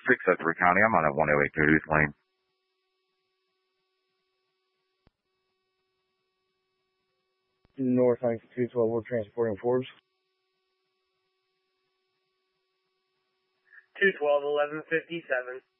603 County. I'm on a 108 Duluth Lane. North 9212, we're transporting Forbes. 212, 1157.